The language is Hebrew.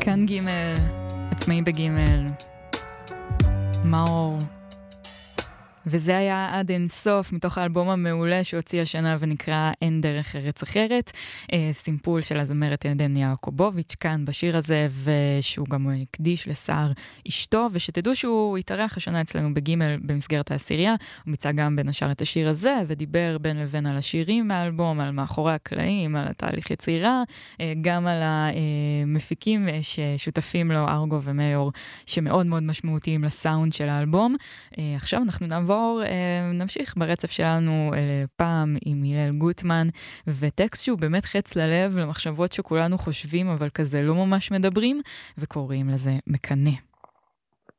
כאן ג' עצמאי בג' מאור. וזה היה עד אין סוף מתוך האלבום המעולה שהוציא השנה ונקרא אין דרך ארץ אחרת, סימפול של הזמרת עדן יעקובוביץ' כאן בשיר הזה, ושהוא גם הקדיש לשר אשתו, ושתדעו שהוא התארח השנה אצלנו בגימל במסגרת העשירייה, הוא מצא גם בין השאר את השיר הזה, ודיבר בין לבין על השירים מהאלבום, על מאחורי הקלעים, על התהליך יצירה, גם על המפיקים ששותפים לו, ארגו ומיור, שמאוד מאוד משמעותיים לסאונד של האלבום. עכשיו אנחנו נמשיך ברצף שלנו פעם עם הלל גוטמן, וטקסט שהוא באמת חץ ללב למחשבות שכולנו חושבים, אבל כזה לא ממש מדברים, וקוראים לזה מקנה.